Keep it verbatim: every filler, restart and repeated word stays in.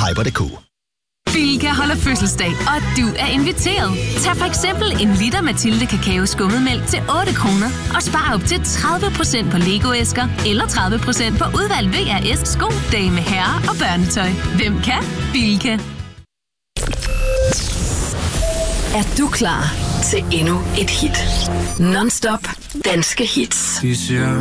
hyper punktum d k. Bilka holder fødselsdag, og du er inviteret. Tag for eksempel en liter Mathilde Kakao Skummetmælk til otte kroner og spar op til tredive procent på Lego-æsker eller tredive procent på udvalgt V R S sko, dame, herre og børnetøj. Hvem kan? Bilka. Er du klar til endnu et hit? Non-stop danske hits. De siger,